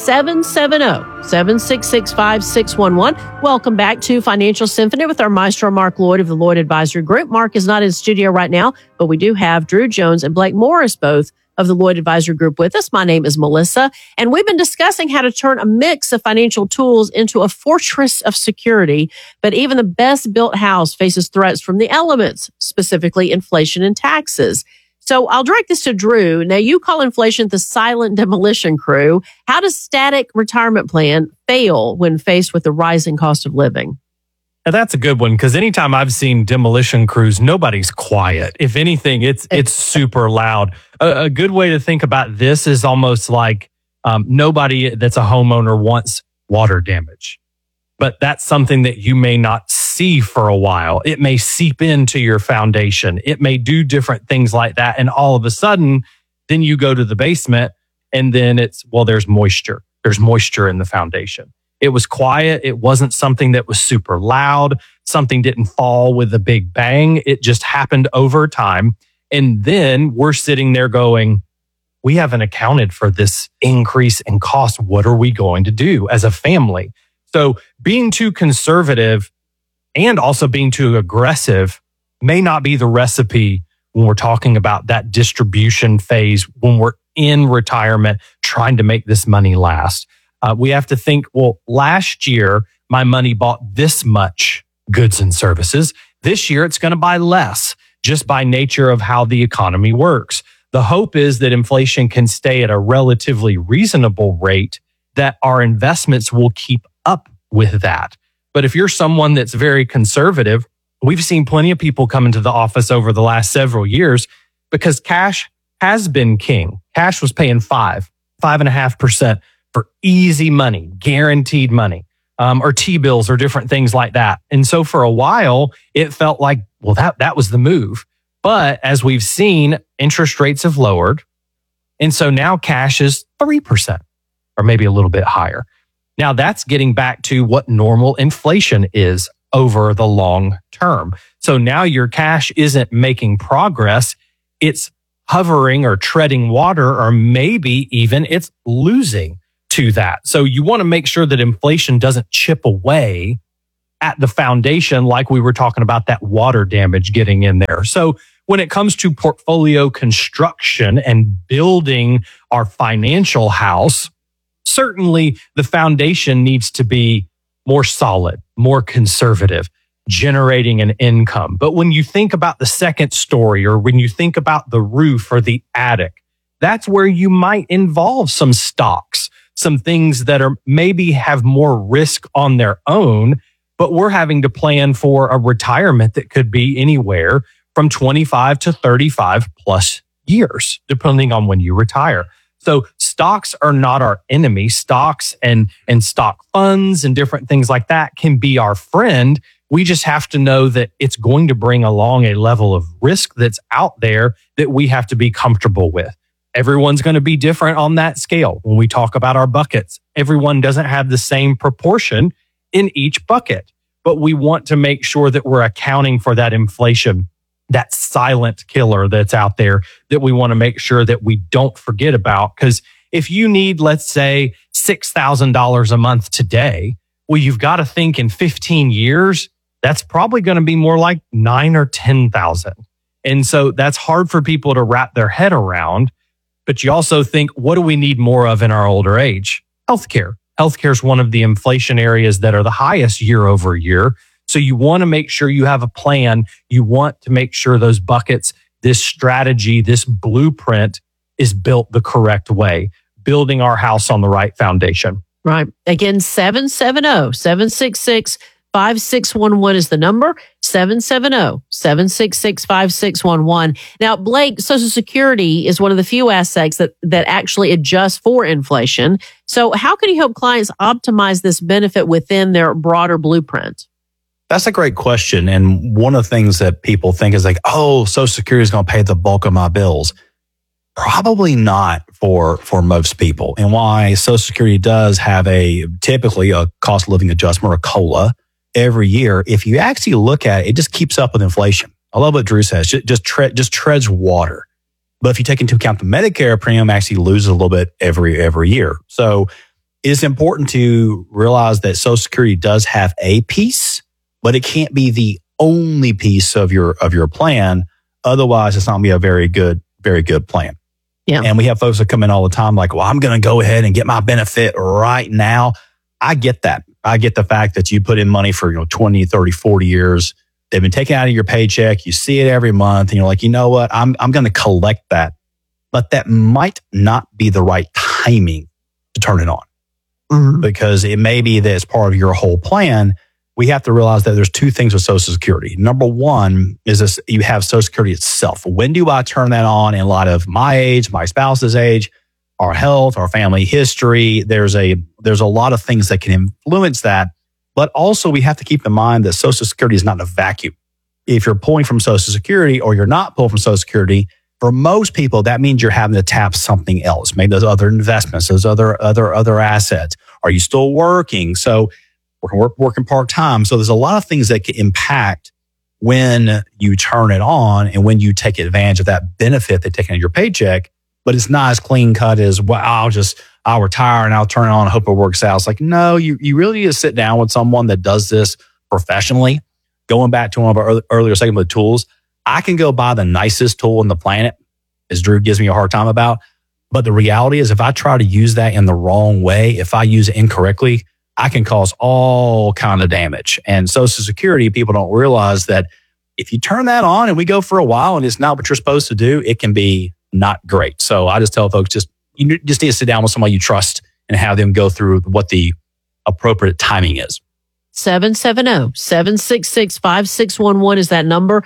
770-766-5611. Welcome back to Financial Symphony with our maestro, Mark Lloyd of the Lloyd Advisory Group. Mark is not in studio right now, but we do have Drew Jones and Blake Morris, both of the Lloyd Advisory Group, with us. My name is Melissa, and we've been discussing how to turn a mix of financial tools into a fortress of security. But even the best built house faces threats from the elements, specifically inflation and taxes. So I'll direct this to Drew. Now, you call inflation the silent demolition crew. How does static retirement plan fail when faced with the rising cost of living? Now, that's a good one, because anytime I've seen demolition crews, nobody's quiet. If anything, it's super loud. A good way to think about this is almost like nobody that's a homeowner wants water damage. But that's something that you may not see for a while. It may seep into your foundation. It may do different things like that. And all of a sudden, then you go to the basement and then there's moisture. There's moisture in the foundation. It was quiet. It wasn't something that was super loud. Something didn't fall with a big bang. It just happened over time. And then we're sitting there going, we haven't accounted for this increase in cost. What are we going to do as a family? So being too conservative and also being too aggressive may not be the recipe when we're talking about that distribution phase, when we're in retirement, trying to make this money last. We have to think, well, last year, my money bought this much goods and services. This year, it's going to buy less, just by nature of how the economy works. The hope is that inflation can stay at a relatively reasonable rate, that our investments will keep up with that. But if you're someone that's very conservative, we've seen plenty of people come into the office over the last several years because cash has been king. Cash was paying 5.5% for easy money, guaranteed money, or T-bills or different things like that. And so for a while, it felt like, well, that was the move. But as we've seen, interest rates have lowered. And so now cash is 3% or maybe a little bit higher. Now that's getting back to what normal inflation is over the long term. So now your cash isn't making progress. It's hovering or treading water, or maybe even it's losing to that. So you want to make sure that inflation doesn't chip away at the foundation, like we were talking about that water damage getting in there. So when it comes to portfolio construction and building our financial house, certainly the foundation needs to be more solid, more conservative, generating an income. But when you think about the second story, or when you think about the roof or the attic, that's where you might involve some stocks, some things that are maybe have more risk on their own, but we're having to plan for a retirement that could be anywhere from 25 to 35 plus years, depending on when you retire. So stocks are not our enemy. Stocks and stock funds and different things like that can be our friend. We just have to know that it's going to bring along a level of risk that's out there that we have to be comfortable with. Everyone's going to be different on that scale. When we talk about our buckets, everyone doesn't have the same proportion in each bucket, but we want to make sure that we're accounting for that inflation, that silent killer that's out there, that we want to make sure that we don't forget about. Because if you need, let's say, $6,000 a month today, well, you've got to think in 15 years, that's probably going to be more like 9 or 10,000. And so that's hard for people to wrap their head around. But you also think, what do we need more of in our older age? Healthcare. Healthcare is one of the inflation areas that are the highest year over year. So you want to make sure you have a plan. You want to make sure those buckets, this strategy, this blueprint is built the correct way, building our house on the right foundation. Right. Again, 770-766-5611 is the number. 770-766-5611. Now, Blake, Social Security is one of the few aspects that actually adjusts for inflation. So how can you help clients optimize this benefit within their broader blueprint? That's a great question. And one of the things that people think is like, oh, Social Security is going to pay the bulk of my bills. Probably not for most people. And why Social Security does have typically a cost of living adjustment, or COLA, every year. If you actually look at it, it just keeps up with inflation. I love what Drew says. Just treads water. But if you take into account the Medicare premium, actually loses a little bit every year. So it's important to realize that Social Security does have a piece, but it can't be the only piece of your plan. Otherwise, it's not going to be a very good plan. Yeah. And we have folks that come in all the time like, well, I'm going to go ahead and get my benefit right now. I get that. I get the fact that you put in money for 20, 30, 40 years. They've been taken out of your paycheck. You see it every month and you're like, you know what? I'm going to collect that. But that might not be the right timing to turn it on, because it may be that it's part of your whole plan. We have to realize that there's two things with Social Security. Number one is this: you have Social Security itself. When do I turn that on in light of my age, my spouse's age, our health, our family history? There's a lot of things that can influence that. But also we have to keep in mind that Social Security is not in a vacuum. If you're pulling from Social Security or you're not pulling from Social Security, for most people, that means you're having to tap something else. Maybe those other investments, those other assets. Are you still working? So working part-time. So there's a lot of things that can impact when you turn it on and when you take advantage of that benefit they're taking out of your paycheck. But it's not as clean cut as, well, I'll retire and I'll turn it on and hope it works out. It's like, no, you really need to sit down with someone that does this professionally. Going back to one of our earlier segment of tools, I can go buy the nicest tool on the planet, as Drew gives me a hard time about. But the reality is, if I try to use that in the wrong way, if I use it incorrectly, I can cause all kind of damage. And Social Security, people don't realize that if you turn that on and we go for a while and it's not what you're supposed to do, it can be not great. So I just tell folks, you just need to sit down with somebody you trust and have them go through what the appropriate timing is. 770-766-5611 is that number.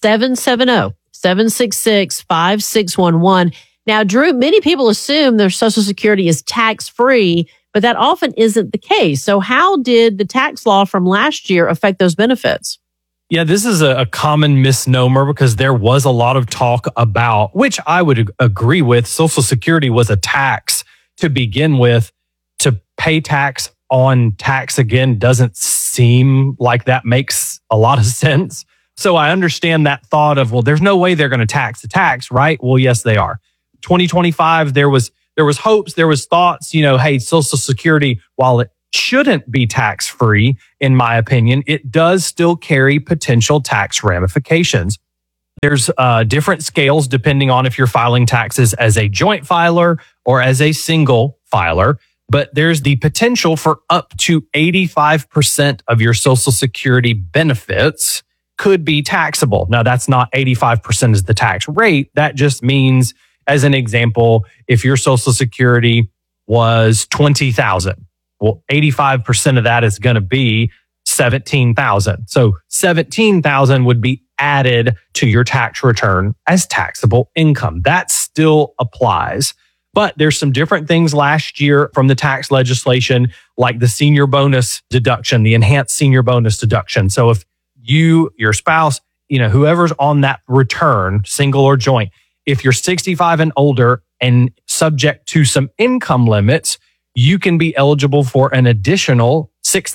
770-766-5611. Now, Drew, many people assume their Social Security is tax-free, but that often isn't the case. So how did the tax law from last year affect those benefits? Yeah, this is a common misnomer, because there was a lot of talk about, which I would agree with, Social Security was a tax to begin with, to pay tax on tax again doesn't seem like that makes a lot of sense. So I understand that thought of, well, there's no way they're going to tax the tax, right? Well, yes, they are. 2025, there was hopes, there was thoughts, hey, Social Security, while it shouldn't be tax free, in my opinion, it does still carry potential tax ramifications. There's different scales depending on if you're filing taxes as a joint filer or as a single filer. But there's the potential for up to 85% of your Social Security benefits could be taxable. Now, that's not 85% is the tax rate. That just means, as an example, if your Social Security was $20,000, well, 85% of that is going to be $17,000. So $17,000 would be added to your tax return as taxable income. That still applies. But there's some different things last year from the tax legislation, like the senior bonus deduction, the enhanced senior bonus deduction. So if you, your spouse, whoever's on that return, single or joint, if you're 65 and older and subject to some income limits, you can be eligible for an additional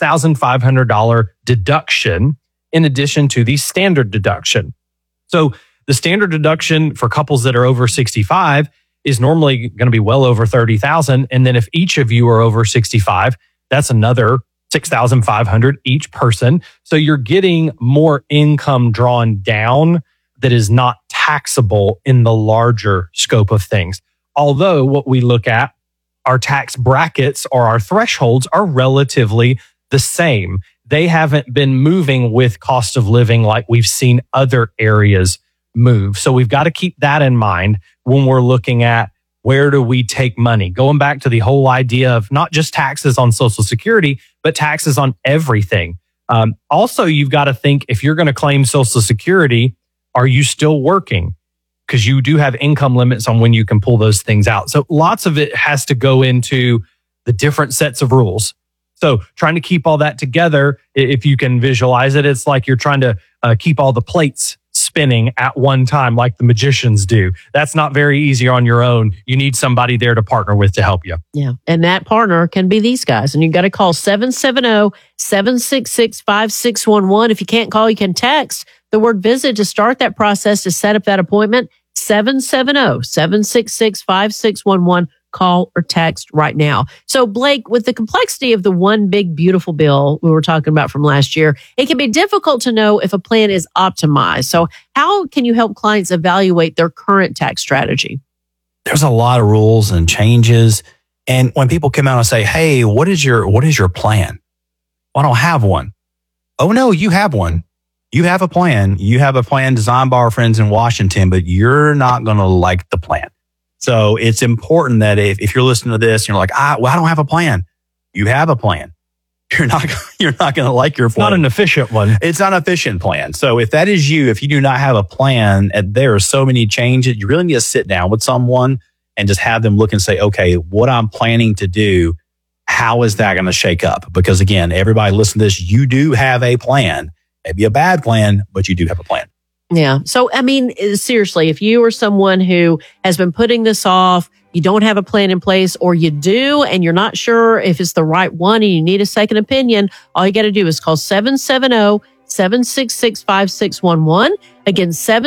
$6,500 deduction in addition to the standard deduction. So the standard deduction for couples that are over 65 is normally going to be well over $30,000. And then if each of you are over 65, that's another $6,500 each person. So you're getting more income drawn down that is not taxable in the larger scope of things. Although what we look at, our tax brackets or our thresholds are relatively the same. They haven't been moving with cost of living like we've seen other areas move. So we've got to keep that in mind when we're looking at where do we take money? Going back to the whole idea of not just taxes on Social Security, but taxes on everything. Also, you've got to think, if you're going to claim Social Security, are you still working? Because you do have income limits on when you can pull those things out. So lots of it has to go into the different sets of rules. So trying to keep all that together, if you can visualize it, it's like you're trying to keep all the plates spinning at one time like the magicians do. That's not very easy on your own. You need somebody there to partner with to help you. Yeah. And that partner can be these guys. And you got to call 770-766-5611. If you can't call, you can text the word visit to start that process to set up that appointment. 770-766-5611. Call or text right now. So Blake, with the complexity of the one big beautiful bill we were talking about from last year, it can be difficult to know if a plan is optimized. So how can you help clients evaluate their current tax strategy? There's a lot of rules and changes. And when people come out and say, hey, what is your plan? Well, I don't have one. Oh no, you have one. You have a plan. You have a plan designed by our friends in Washington, but you're not going to like the plan. So it's important that if you're listening to this and you're like, I don't have a plan. You have a plan. You're not going to like your plan. Not an efficient one. It's not an efficient plan. So if that is you, if you do not have a plan, there are so many changes, you really need to sit down with someone and just have them look and say, okay, what I'm planning to do, how is that going to shake up? Because again, everybody listen to this, you do have a plan. Maybe a bad plan, but you do have a plan. Yeah. So, I mean, seriously, if you are someone who has been putting this off, you don't have a plan in place, or you do, and you're not sure if it's the right one and you need a second opinion, all you got to do is call 770-766-5611. Again,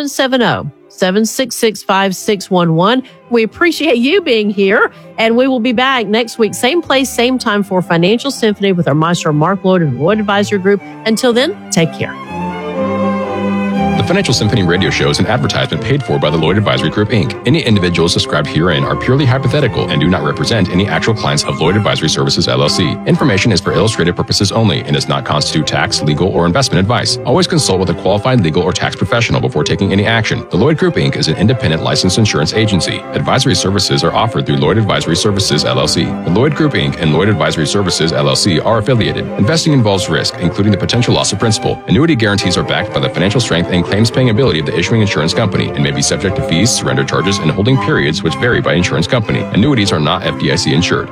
770-766-5611. We appreciate you being here, and we will be back next week, same place, same time, for Financial Symphony with our maestro Mark Lloyd of the Lloyd Advisory Group. Until then, take care. The Financial Symphony radio show is an advertisement paid for by the Lloyd Advisory Group, Inc. Any individuals described herein are purely hypothetical and do not represent any actual clients of Lloyd Advisory Services, LLC. Information is for illustrative purposes only and does not constitute tax, legal, or investment advice. Always consult with a qualified legal or tax professional before taking any action. The Lloyd Group, Inc. is an independent licensed insurance agency. Advisory services are offered through Lloyd Advisory Services, LLC. The Lloyd Group, Inc. and Lloyd Advisory Services, LLC are affiliated. Investing involves risk, including the potential loss of principal. Annuity guarantees are backed by the financial strength and claims-paying ability of the issuing insurance company and may be subject to fees, surrender charges, and holding periods which vary by insurance company. Annuities are not FDIC insured.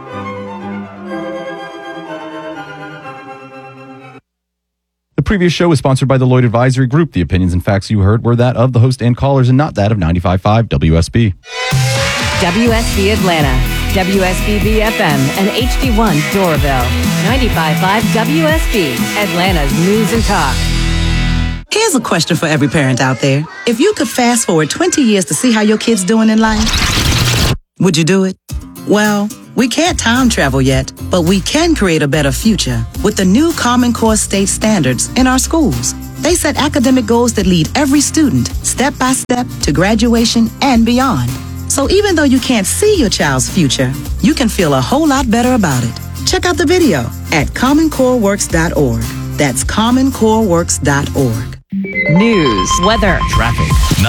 The previous show was sponsored by the Lloyd Advisory Group. The opinions and facts you heard were that of the host and callers and not that of 95.5 WSB. WSB Atlanta, WSB-FM, and HD1 Doraville. 95.5 WSB, Atlanta's News and Talk. Here's a question for every parent out there. If you could fast forward 20 years to see how your kid's doing in life, would you do it? Well, we can't time travel yet, but we can create a better future with the new Common Core state standards in our schools. They set academic goals that lead every student step by step to graduation and beyond. So even though you can't see your child's future, you can feel a whole lot better about it. Check out the video at commoncoreworks.org. That's commoncoreworks.org. News, weather, traffic.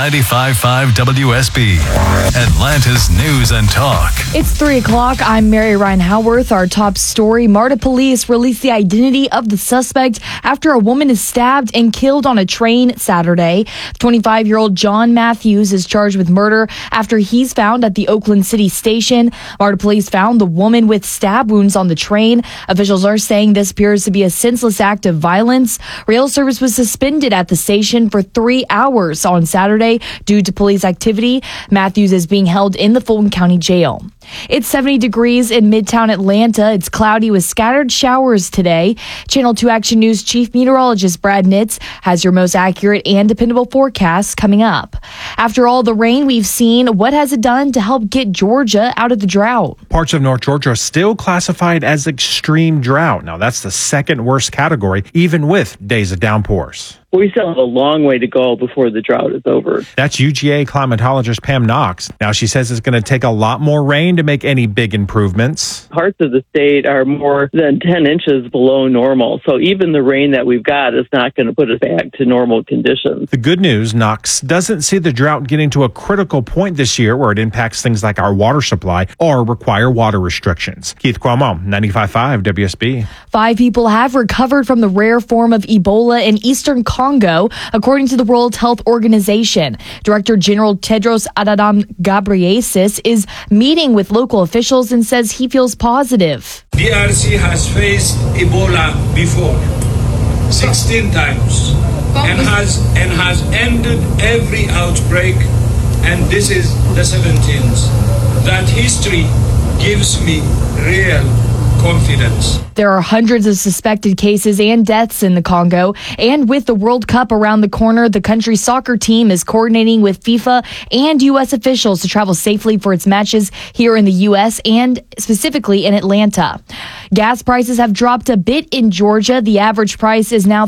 95.5 WSB, Atlanta's News and Talk. It's 3 o'clock. I'm Mary Ryan Howarth. Our top story, MARTA police released the identity of the suspect after a woman is stabbed and killed on a train Saturday. 25-year-old John Matthews is charged with murder after he's found at the Oakland City station. MARTA police found the woman with stab wounds on the train. Officials are saying this appears to be a senseless act of violence. Rail service was suspended at the station for 3 hours on Saturday due to police activity. Matthews is being held in the Fulton County Jail. It's 70 degrees in Midtown Atlanta. It's cloudy with scattered showers today. Channel 2 Action News Chief Meteorologist Brad Nitz has your most accurate and dependable forecast coming up. After all the rain we've seen, what has it done to help get Georgia out of the drought? Parts of North Georgia are still classified as extreme drought. Now, that's the second worst category, even with days of downpours. We still have a long way to go before the drought is over. That's UGA climatologist Pam Knox. Now, she says it's going to take a lot more rain to make any big improvements. Parts of the state are more than 10 inches below normal. So even the rain that we've got is not going to put us back to normal conditions. The good news, Knox doesn't see the drought getting to a critical point this year where it impacts things like our water supply or require water restrictions. Keith Cuomo, 95.5 WSB. 5 people have recovered from the rare form of Ebola in Eastern Congo, according to the World Health Organization. Director General Tedros Adhanom Ghebreyesus is meeting with local officials and says he feels positive. DRC has faced Ebola before, 16 times, and has ended every outbreak, and this is the 17th. That history gives me real confidence. There are hundreds of suspected cases and deaths in the Congo. And with the World Cup around the corner, the country's soccer team is coordinating with FIFA and U.S. officials to travel safely for its matches here in the U.S. and specifically in Atlanta. Gas prices have dropped a bit in Georgia. The average price is now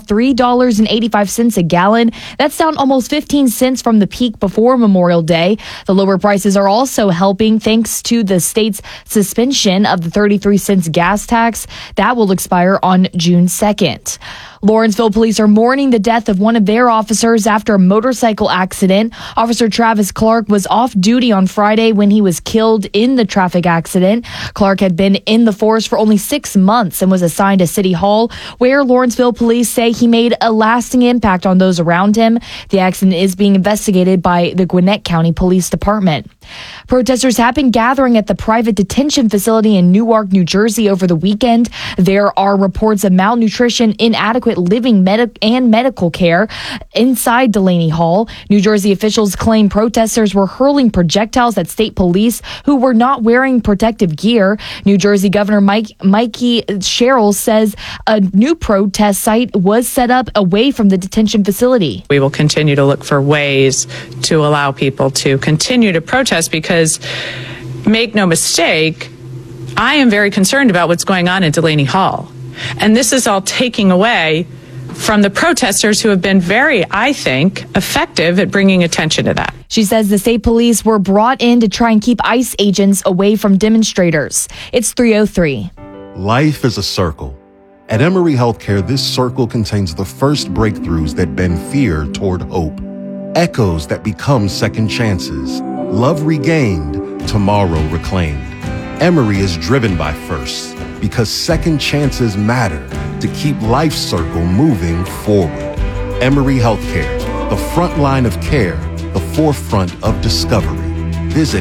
$3.85 a gallon. That's down almost 15 cents from the peak before Memorial Day. The lower prices are also helping thanks to the state's suspension of the 33 cents gas tax. That will expire on June 2nd. Lawrenceville police are mourning the death of one of their officers after a motorcycle accident. Officer Travis Clark was off duty on Friday when he was killed in the traffic accident. Clark had been in the force for only 6 months and was assigned to City Hall, where Lawrenceville police say he made a lasting impact on those around him. The accident is being investigated by the Gwinnett County Police Department. Protesters have been gathering at the private detention facility in Newark, New Jersey over the weekend. There are reports of malnutrition, inadequate living and medical care inside Delaney Hall. New Jersey officials claim protesters were hurling projectiles at state police who were not wearing protective gear. New Jersey Governor Mikey Sherrill says a new protest site was set up away from the detention facility. We will continue to look for ways to allow people to continue to protest because, make no mistake, I am very concerned about what's going on in Delaney Hall. And this is all taking away from the protesters who have been very, I think, effective at bringing attention to that. She says the state police were brought in to try and keep ICE agents away from demonstrators. It's 3:03. Life is a circle. At Emory Healthcare, this circle contains the first breakthroughs that bend fear toward hope. Echoes that become second chances. Love regained, tomorrow reclaimed. Emory is driven by firsts because second chances matter to keep life's circle moving forward. Emory Healthcare, the front line of care, the forefront of discovery. Visit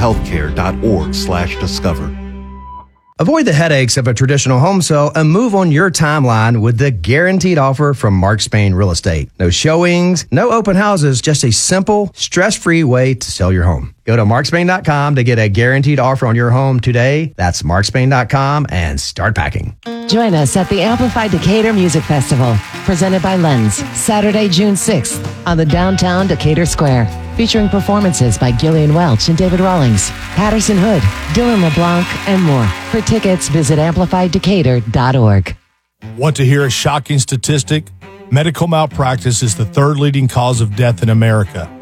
emoryhealthcare.org/discover. Avoid the headaches of a traditional home sale and move on your timeline with the guaranteed offer from Mark Spain Real Estate. No showings, no open houses, just a simple, stress-free way to sell your home. Go to markspain.com to get a guaranteed offer on your home today. That's markspain.com and start packing. Join us at the Amplified Decatur Music Festival, presented by Lens, Saturday, June 6th on the downtown Decatur Square, featuring performances by Gillian Welch and David Rawlings, Patterson Hood, Dylan LeBlanc, and more. For tickets, visit amplifieddecatur.org. Want to hear a shocking statistic? Medical malpractice is the third leading cause of death in America.